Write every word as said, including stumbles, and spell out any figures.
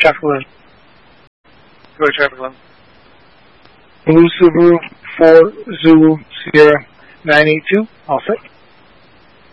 traffic eleven. Go ahead, traffic eleven. Blue Subaru four Zulu Sierra nine eight two. All set.